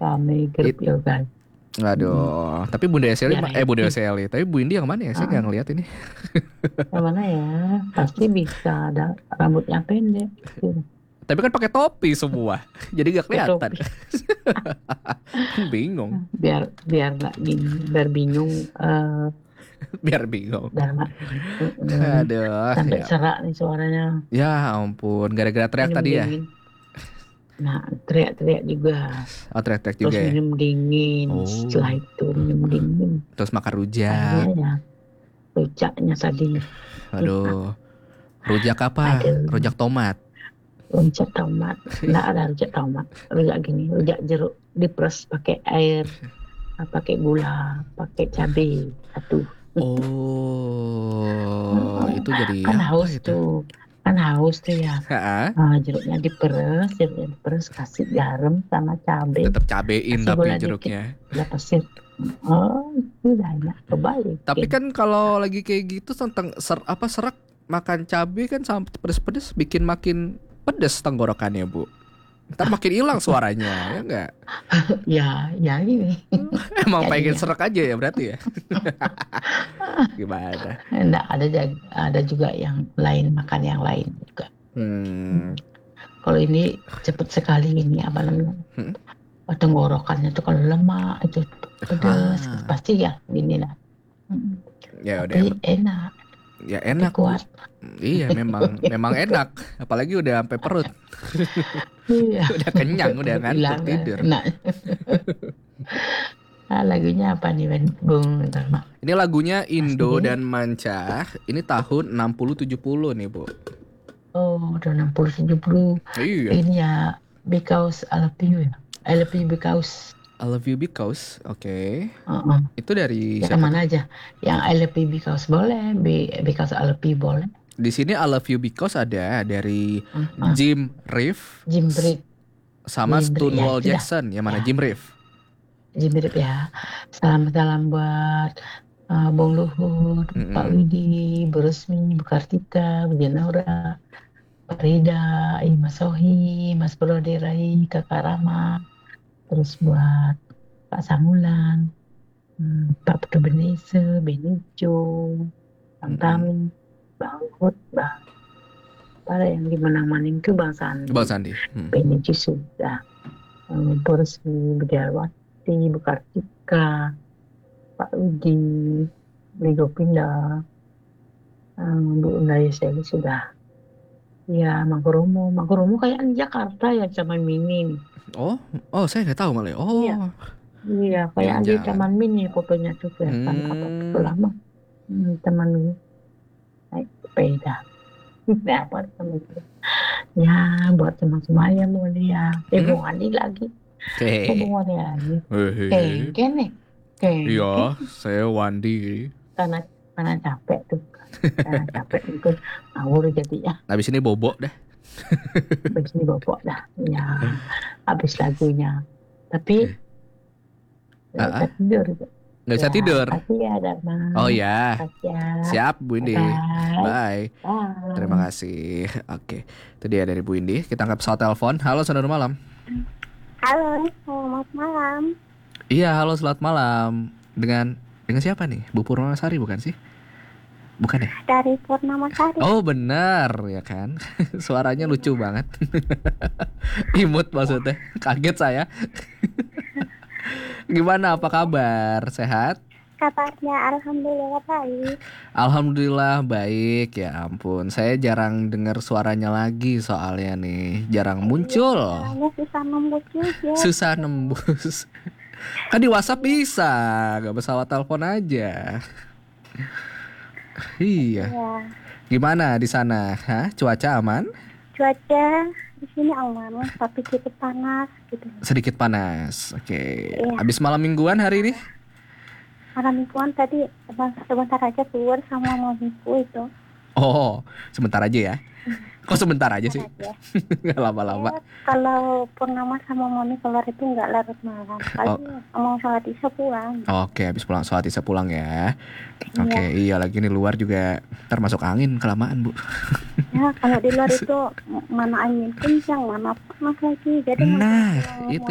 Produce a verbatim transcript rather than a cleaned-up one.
Kami grup It, yoga. Mm-mm. aduh, tapi Bunda Seli, Biar eh Bunda happy. Seli, tapi Bu Indi yang mana ya? Saya Ah, nggak ngeliat ini. yang mana ya? Pasti bisa ada rambutnya pendek. Tuh, Tapi kan pakai topi semua, jadi nggak pakai kelihatan. topi. Kan bingung, Biar biar nggak gini, biar bingung. eh biar bingung. biar nggak. Mm-mm. Aduh, Sampai ya, serak nih suaranya. ya ampun, gara-gara teriak Minum tadi ya. dingin. Nah, teriak-teriak juga. Oh, teriak-teriak Terus juga ya. minum dingin. Setelah Oh, itu minum dingin. terus makan Akhirnya rujak. ya puncaknya tadi. Aduh, rujak apa? Aduh, Rujak tomat. rujak tomat. Nggak ada rujak tomat. Rujak gini, rujak jeruk diperes pakai air, pakai gula, pakai cabai. Aduh, Oh, itu jadi kan apa haus itu? tuh. Kan haus tuh ya. Hah? Ah, jeruknya diperes, jeruknya diperes, kasih garam sama cabai, Tetap cabein kasih tapi gula dikit. jeruknya. Udah pasir. Oh, udah enak. Tapi Kebalikin. kan kalau lagi kayak gitu tentang ser apa serak makan cabai kan sampai pedes-pedes bikin makin pedes tenggorokannya, Bu. Ntar makin hilang suaranya, ya enggak? Ya, ya ini. Emang pengen Jadinya. serak aja ya berarti ya? Gimana? Enggak, ada jag- ada juga yang lain, makan yang lain juga. Hmm. Kalau ini cepet sekali ini apa namanya? Hmm? Tenggorokannya tuh kalau lemak itu pedes Ah, pasti ya gini lah. Mm. ya udah Tapi enak, ya tapi enak, Bu. kuat. Iya, memang memang enak. Apalagi udah sampai perut. Iya, Udah kenyang, udah perut ngantuk hilang. tidur. Nah, nah, lagunya apa nih, Ben? Bung Dharma? Ini lagunya Mas Indo Dede? dan Manca. Ini tahun enam puluh tujuh puluh nih, Bu. Oh, udah enam puluh tujuh puluh. Iya. Ini ya, Because I Love You ya. I Love You Because. I Love You Because. Oke. Uh-uh. Itu dari Yang siapa tuh? mana aja? Yang I Love You Because boleh, Be- Because I Love You boleh. Di sini I Love You Because ada dari Uh-uh. Jim Reeve Jim Reeve, sama Jim Reeve ya Stonewall itu dah. Jackson. Yang mana Ya, Jim Reeve? Jim Reeve ya. Salam-salam buat uh, Bung Luhut, Pak Mm-mm. Widi, Bu Resmi, Bu Kartika, Bu Janaura, Pak Rida, Mas Sohi, Mas Brode Rai, Kakak Rama, terus buat Pak Samulan, hmm, Pak Putu Benese, Benijo, Bang Mm-mm. Tami, Bang Hud, Bang para yang di Manang-Maning itu Bang Sandi, Bang Sandi. Hmm. Benijo sudah, um, Bu Resmi, Bu Diarwati, Bu Kartika, Pak Widi, Ligo Pindah, um, Bu Undaya Seli sudah. Ya, Mangkurumo. Mangkurumo kayak di Jakarta ya, Taman Mini. Oh, oh saya nggak tahu malah. Iya, Oh, iya, kayak di jangan-jangan. Taman Mini fotonya tuh kelihatan apa tuh Hmm. lama. Hmm, Taman Mini naik sepeda. Nah, buat teman ya, buat teman semuanya mau dia. Eh, Hmm. Bung Adi lagi. Oke. Oh, Bung Adi lagi. Hehe. Kengken nih. Kengken. Iya, saya Wandi. Karena, karena capek tuh. Karena capek itu ngawur jadinya. Habis ini bobok dah. Habis ini bobok dah. Ya, habis lagunya. Tapi nggak Ah, bisa ah. tidur. Nggak bisa Ya, tidur. makasih ya, Dharma. Oh ya, Makasih ya. siap Bu Indi. Bye. Bye. Bye. Terima kasih. Oke, itu dia dari Bu Indi. Kita angkat pesawat telepon. Halo, selamat malam. Halo, selamat malam. Iya, halo, selamat malam. Dengan dengan siapa nih? Bu Purnamasari bukan sih? Bukan ya? Dari Purnamasari. Oh benar ya kan. Suaranya lucu banget. Imut maksudnya. Kaget saya. Gimana, apa kabar? Sehat? Kabarnya alhamdulillah baik. Alhamdulillah baik. Ya ampun, saya jarang dengar suaranya lagi soalnya nih. Jarang muncul. Caranya susah nembus juga. Susah nembus. Kan di WhatsApp bisa, gak pesawat telepon aja. Iya. Ya, Gimana di sana? Hah? Cuaca aman? cuaca di sini aman, tapi sedikit panas gitu. Sedikit panas. Oke. Iya. Habis malam mingguan hari ini? Malam mingguan tadi sebentar sebentar aja keluar sama mamiku itu. Oh, sebentar aja ya. Kok sebentar aja sih? Sebentar aja. Nggak lama-lama. Ya, kalau Purnama sama mami keluar itu nggak larut malam. Kali mau sholat isya pulang. Oke, habis pulang sholat isya pulang ya. Oke, Iya. iya lagi nih luar juga termasuk angin kelamaan, Bu. Ya, kalau di luar itu mana angin kencang, mana panas lagi. Jadi Nah, mau itu